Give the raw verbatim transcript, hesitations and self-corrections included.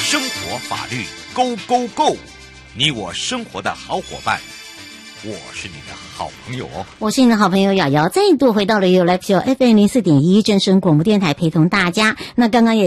生活法律 Go Go Go， 你我生活的好伙伴，我是你的好朋友哦。 我是你的好朋友瑶瑶，再度回到了 You Life Show F M 零四点一正声广播电台，陪同大家。那刚刚也